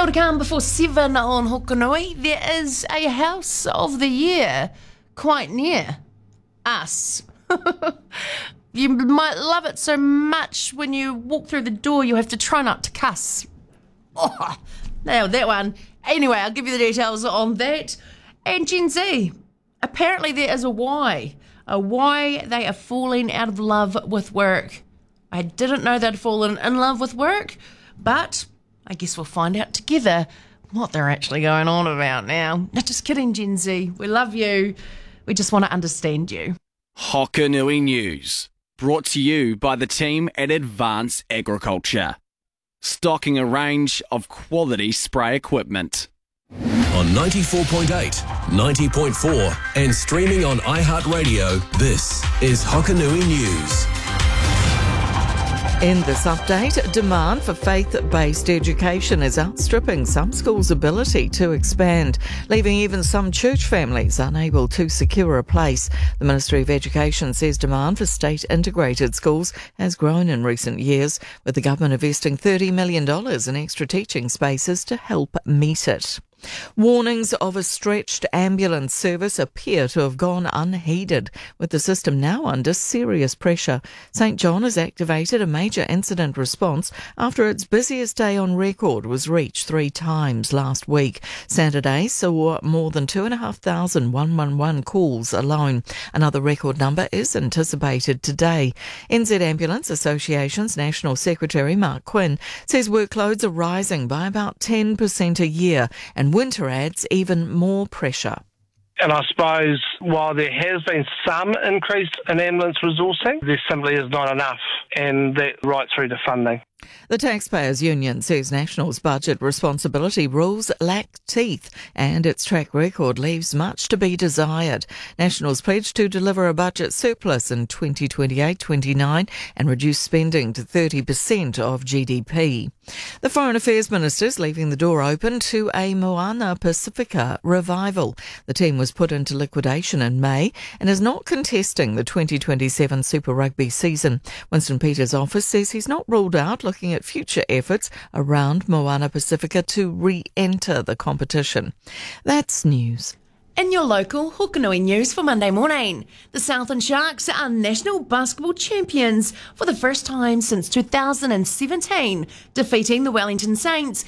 Still to come before 7 on Hokanui, there is a House of the Year quite near us. You might love it so much when you walk through the door you have to try not to cuss. Oh, nailed that one. Anyway, I'll give you the details on that. And Gen Z, apparently there is a why they are falling out of love with work. I didn't know they'd fallen in love with work, but I guess we'll find out together what they're actually going on about now. No, just kidding, Gen Z. We love you. We just want to understand you. Hokanui News, brought to you by the team at Advance Agriculture, stocking a range of quality spray equipment. On 94.8, 90.4 and streaming on iHeartRadio, this is Hokanui News. In this update, demand for faith-based education is outstripping some schools' ability to expand, leaving even some church families unable to secure a place. The Ministry of Education says demand for state-integrated schools has grown in recent years, with the government investing $30 million in extra teaching spaces to help meet it. Warnings of a stretched ambulance service appear to have gone unheeded, with the system now under serious pressure. St John has activated a major incident response after its busiest day on record was reached 3 times last week. Saturday saw more than 2,500 111 calls alone. Another record number is anticipated today. NZ Ambulance Association's National Secretary Mark Quinn says workloads are rising by about 10% a year, and winter adds even more pressure. And I suppose while there has been some increase in ambulance resourcing, there simply is not enough, and that right through to funding. The Taxpayers Union says National's budget responsibility rules lack teeth and its track record leaves much to be desired. National's pledged to deliver a budget surplus in 2028-29 and reduce spending to 30% of GDP. The Foreign Affairs Minister's leaving the door open to a Moana Pacifica revival. The team was put into liquidation in May and is not contesting the 2027 Super Rugby season. Winston Peters' office says he's not ruled out looking at future efforts around Moana Pacifica to re-enter the competition. That's news. In your local Hokanui News for Monday morning, the Southland Sharks are national basketball champions for the first time since 2017, defeating the Wellington Saints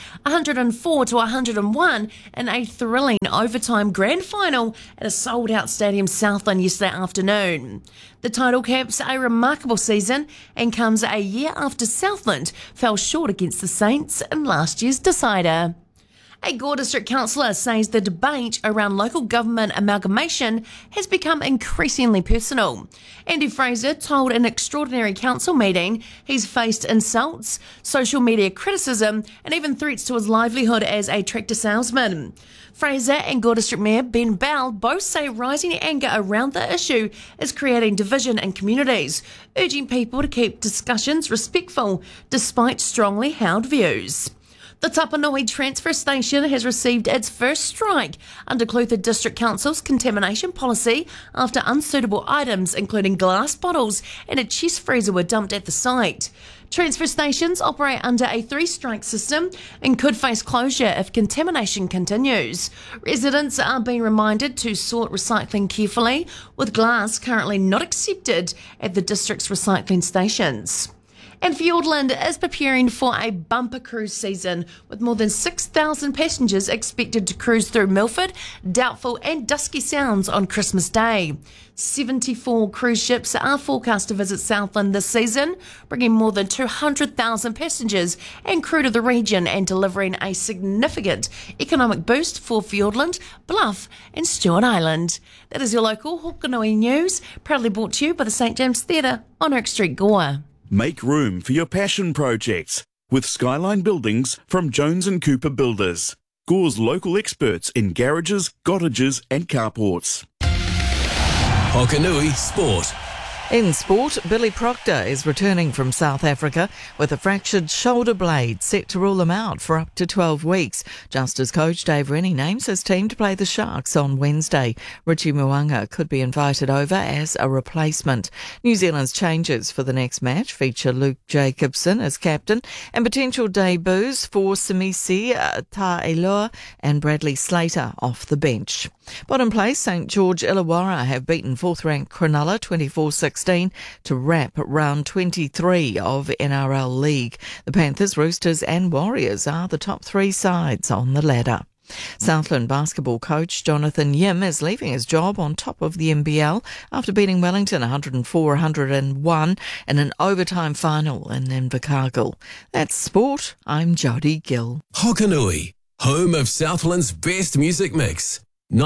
104-101 in a thrilling overtime grand final at a sold-out Stadium Southland yesterday afternoon. The title caps a remarkable season and comes a year after Southland fell short against the Saints in last year's decider. A Gore District councillor says the debate around local government amalgamation has become increasingly personal. Andy Fraser told an extraordinary council meeting he's faced insults, social media criticism and even threats to his livelihood as a tractor salesman. Fraser and Gore District Mayor Ben Bell both say rising anger around the issue is creating division in communities, urging people to keep discussions respectful despite strongly held views. The Tapanui transfer station has received its first strike under Clutha District Council's contamination policy after unsuitable items, including glass bottles and a chest freezer, were dumped at the site. Transfer stations operate under a 3-strike system and could face closure if contamination continues. Residents are being reminded to sort recycling carefully, with glass currently not accepted at the district's recycling stations. And Fiordland is preparing for a bumper cruise season, with more than 6,000 passengers expected to cruise through Milford, Doubtful and Dusky Sounds on Christmas Day. 74 cruise ships are forecast to visit Southland this season, bringing more than 200,000 passengers and crew to the region and delivering a significant economic boost for Fiordland, Bluff and Stewart Island. That is your local Hokanui News, proudly brought to you by the St James Theatre on Oak Street, Gore. Make room for your passion projects with Skyline Buildings from Jones & Cooper Builders, Gore's local experts in garages, cottages and carports. Hokanui Sport. In sport, Billy Proctor is returning from South Africa with a fractured shoulder blade, set to rule him out for up to 12 weeks, just as coach Dave Rennie names his team to play the Sharks on Wednesday. Richie Mwanga could be invited over as a replacement. New Zealand's changes for the next match feature Luke Jacobson as captain and potential debuts for Simisi Ta'elua and Bradley Slater off the bench. Bottom place, St George Illawarra have beaten fourth-ranked Cronulla 24-16 to wrap round 23 of NRL League. The Panthers, Roosters and Warriors are the top three sides on the ladder. Southland basketball coach Jonathan Yim is leaving his job on top of the NBL after beating Wellington 104-101 in an overtime final in Invercargill. That's sport. I'm Jodie Gill. Hokanui, home of Southland's best music mix.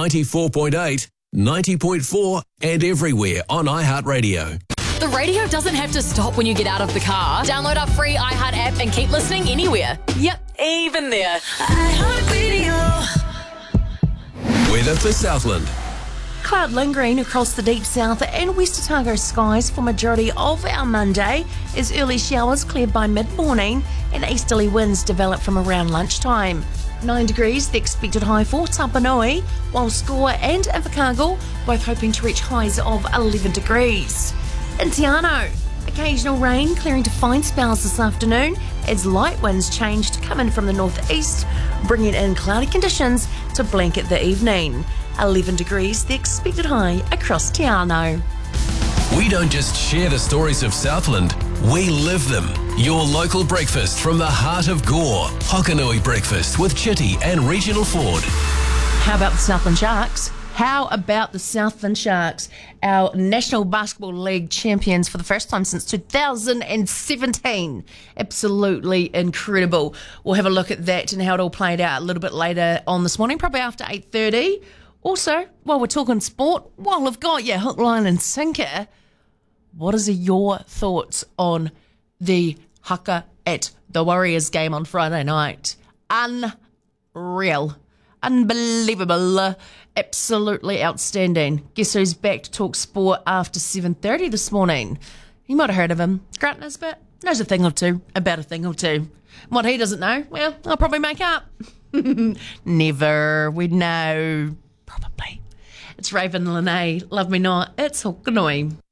94.8, 90.4 and everywhere on iHeartRadio. The radio doesn't have to stop when you get out of the car. Download our free iHeart app and keep listening anywhere. Yep, even there. iHeartRadio. Weather for Southland. Cloud lingering across the deep south and West Otago skies for majority of our Monday as early showers cleared by mid-morning and easterly winds develop from around lunchtime. 9 degrees, the expected high for Tapanui, while Score and Invercargill both hoping to reach highs of 11 degrees. In Te Anau, occasional rain clearing to fine spells this afternoon as light winds change to come in from the northeast, bringing in cloudy conditions to blanket the evening. 11 degrees, the expected high across Te Anau. We don't just share the stories of Southland, we live them. Your local breakfast from the heart of Gore. Hokanui Breakfast with Chitty and Regional Ford. How about the Southland Sharks? How about the Southland Sharks, our National Basketball League champions for the first time since 2017? Absolutely incredible. We'll have a look at that and how it all played out a little bit later on this morning, probably after 8:30. Also, while we're talking sport, while I've got you hook, line and sinker, what is your thoughts on the haka at the Warriors game on Friday night? Unreal. Unbelievable. Absolutely outstanding. Guess who's back to talk sport after 7:30 this morning? You might have heard of him. Grant Nisbet knows a thing or two about a thing or two. What he doesn't know, well, I'll probably make up. Never. We'd know. Probably. It's Raven Lene. Love me not. It's Hokanui.